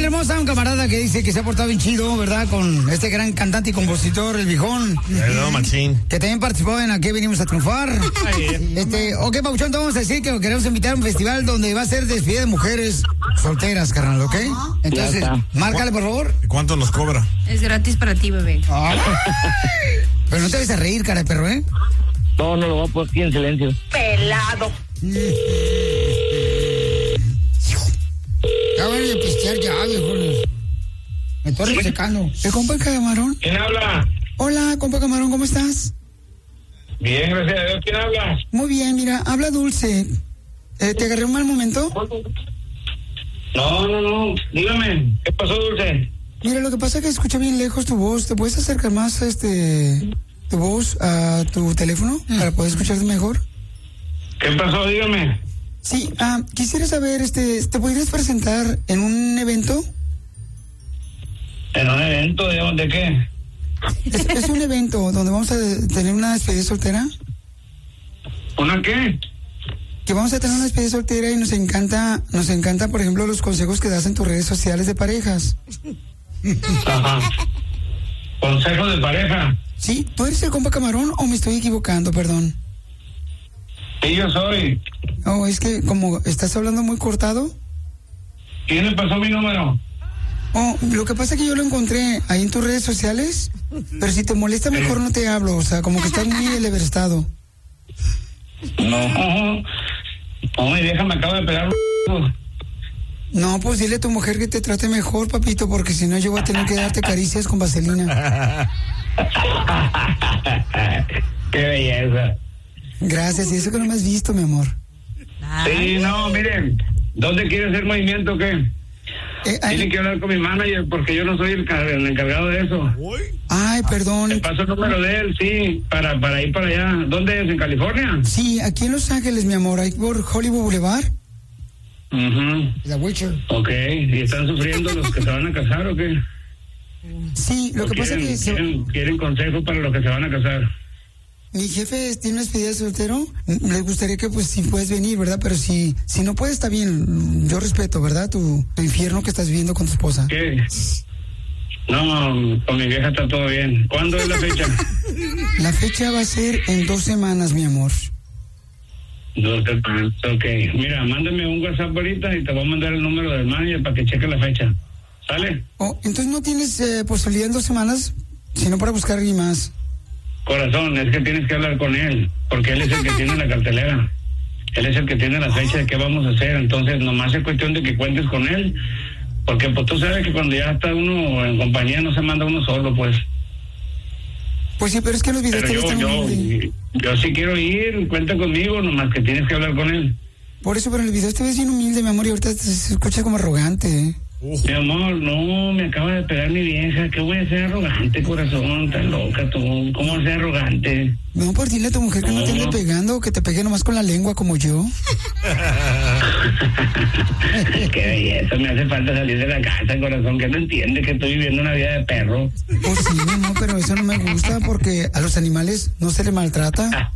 familia hermosa, un camarada que dice que se ha portado bien chido, ¿verdad? Con este gran cantante y compositor, el Viejón. Perdón, machín. Que también participó en Aquí Venimos a Triunfar. Ok, Pauchón, te vamos a decir que queremos invitar a un festival donde va a ser despedida de mujeres solteras, carnal, ¿ok? Entonces, márcale, por favor. ¿Y cuánto nos cobra? Es gratis para ti, bebé. Ay. Pero no te vayas a reír, cara de perro, ¿eh? No lo voy a poner aquí en silencio. Pelado. Ya van a pistear ya, viejo. Me estoy resecando. ¿El compa Camarón? ¿Quién habla? Hola, compa Camarón, ¿cómo estás? Bien, gracias a Dios. ¿Quién habla? Muy bien, mira, habla Dulce. ¿Te agarré un mal momento? No. Dígame, ¿qué pasó, Dulce? Mira, lo que pasa es que escucha bien lejos tu voz. ¿Te puedes acercar más tu voz a tu teléfono para poder escucharte mejor? ¿Qué pasó? Dígame. Sí, quisiera saber, ¿te podrías presentar en un evento? ¿En un evento? ¿De qué? Es un evento donde vamos a tener una despedida soltera. ¿Una qué? Que vamos a tener una despedida soltera y nos encanta, por ejemplo, los consejos que das en tus redes sociales de parejas. Ajá. ¿Consejos de pareja? Sí, ¿tú eres el compa Camarón o me estoy equivocando, perdón? Sí, yo soy. Oh, es que como estás hablando muy cortado. ¿Quién le pasó mi número? Oh, lo que pasa es que yo lo encontré ahí en tus redes sociales, pero si te molesta mejor no te hablo, o sea, como que estás muy eleverstado. No, mi vieja me acaba de pegar un... No, pues dile a tu mujer que te trate mejor, papito, porque si no yo voy a tener que darte caricias con vaselina. Qué belleza. Gracias, y eso que no me has visto, mi amor. Sí, no, miren, ¿dónde quiere hacer movimiento o qué? Tiene que hablar con mi manager porque yo no soy el encargado de eso. Ay, perdón. Le paso el número de él, sí, para ir para allá. ¿Dónde es? ¿En California? Sí, aquí en Los Ángeles, mi amor, ahí por Hollywood Boulevard. The Witcher. Ok, ¿y están sufriendo los que se van a casar o qué? Sí, lo que pasa es que... ¿Quieren consejos para los que se van a casar? Mi jefe tiene una despedida de soltero. Le gustaría que, pues, si puedes venir, ¿verdad? Pero si no puedes, está bien. Yo respeto, ¿verdad? Tu infierno que estás viviendo con tu esposa. ¿Qué? No, con mi vieja está todo bien. ¿Cuándo es la fecha? La fecha va a ser en 2 semanas, mi amor. 2 semanas, ok. Mira, mándame un WhatsApp ahorita y te voy a mandar el número del manager para que cheque la fecha. ¿Sale? Oh, entonces no tienes posibilidad en 2 semanas, sino para buscar a alguien más. Corazón, es que tienes que hablar con él, porque él es el que tiene la cartelera. Él es el que tiene la fecha de qué vamos a hacer. Entonces, nomás es cuestión de que cuentes con él, porque pues tú sabes que cuando ya está uno en compañía no se manda uno solo, pues. Pues sí, pero es que los videos Pero yo sí quiero ir, cuenta conmigo, nomás que tienes que hablar con él. Por eso, pero en el video te ves bien humilde, mi amor, y ahorita se escucha como arrogante, ¿eh? Mi amor, no, me acaba de pegar mi vieja. ¿Qué voy a ser arrogante, corazón? Estás loca tú. ¿Cómo voy a ser arrogante? No, por decirle a tu mujer que no te ande pegando, que te pegue nomás con la lengua como yo. Qué belleza, me hace falta salir de la casa, corazón, que no entiende que estoy viviendo una vida de perro. Pues sí, mi amor, pero eso no me gusta porque a los animales no se les maltrata.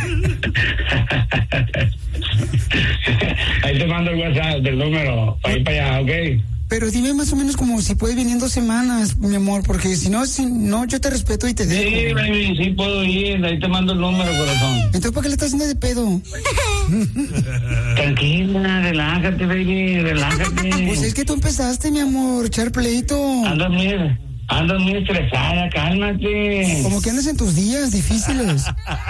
Ahí te mando el WhatsApp del número, para ir para allá, ¿ok? Pero dime más o menos como si puedes venir en 2 semanas, mi amor, porque si no, yo te respeto y te dejo. Sí, baby, sí puedo ir, ahí te mando el número, corazón. Entonces, ¿para qué le estás haciendo de pedo? Tranquila, relájate, baby, relájate. Pues es que tú empezaste, mi amor, echar pleito. Andas muy estresada, cálmate. Como que andas en tus días difíciles.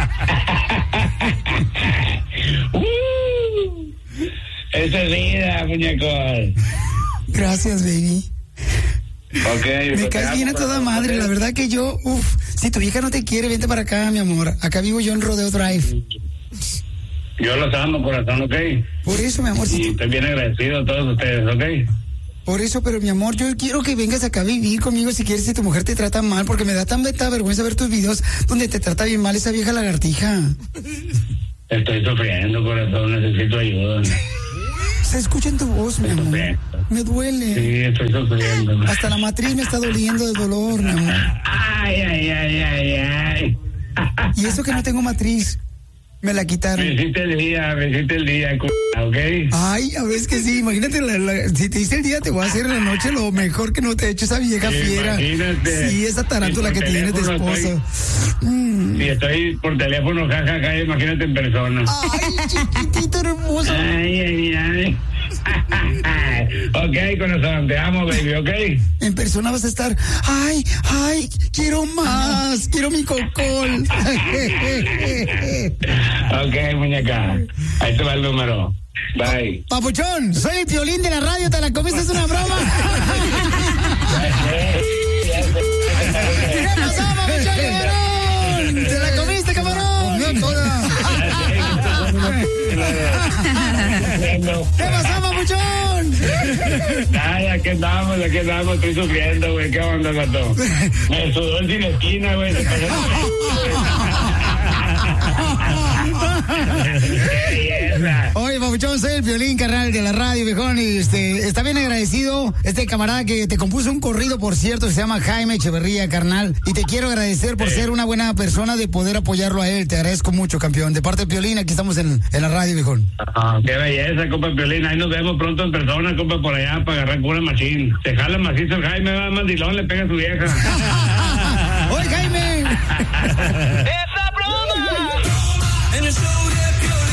Esa es vida, muñecos. Gracias, baby. Ok. Me caes bien a toda madre, la verdad que yo, si tu vieja no te quiere, vente para acá, mi amor. Acá vivo yo en Rodeo Drive. Yo los amo, corazón, ¿ok? Por eso, mi amor. Y estoy bien agradecido a todos ustedes, ¿ok? Por eso, pero mi amor, yo quiero que vengas acá a vivir conmigo si quieres, si tu mujer te trata mal, porque me da tanta vergüenza ver tus videos donde te trata bien mal esa vieja lagartija. Estoy sufriendo, corazón, necesito ayuda. Se escucha en tu voz, mi amor. Me duele. Sí, estoy sufriendo. Hasta la matriz me está doliendo de dolor, mi amor. Ay. Y eso que no tengo matriz. Me la quitaron. Me hiciste el día, ¿ok? Ay, a ver, que sí, imagínate, si te hice el día, te voy a hacer en la noche lo mejor que no te ha hecho esa vieja fiera. Imagínate. Sí, esa tarántula que tienes de esposa. Si estoy por teléfono, jajaja, imagínate en persona. Ay, chiquitito hermoso. Ay. Ok, corazón, te amo, baby, ok. En persona vas a estar, ay, quiero más, quiero mi cocol. Ok, muñeca, ahí te va el número. Bye. Papuchón, soy el Piolín de la radio, ¿te la comiste? ¿Es una broma? ¿Qué pasó, Papuchón, camarón? ¿Te la comiste, camarón? No toda. ¿Qué pasó, Papuchón? Ay, aquí andamos, estoy sufriendo, güey. ¿Qué onda, gato? Me sudó el sin esquina, güey. Oye, Papuchón, soy el Piolín, carnal, de la radio, viejón, y está bien agradecido este camarada que te compuso un corrido, por cierto, que se llama Jaime Echeverría, carnal, y te quiero agradecer por ser una buena persona de poder apoyarlo a él. Te agradezco mucho, campeón. De parte de Piolín, aquí estamos en la radio, viejón. Qué belleza, compa Piolín. Ahí nos vemos pronto en persona, compa, por allá, para agarrar cura machín. Se jala macizo el Jaime, va, mandilón, le pega a su vieja. ¡Oye, Jaime! ¡Esa broma! En el show de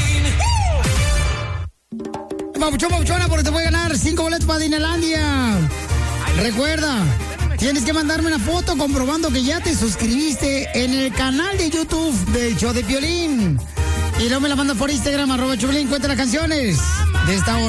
Piolín. Papuchona, porque te voy a ganar 5 boletos para Disneylandia. Recuerda, tienes que mandarme una foto comprobando que ya te suscribiste en el canal de YouTube del show de Piolín. Y luego me la mandas por Instagram, @Piolín, cuenta las canciones de esta hora.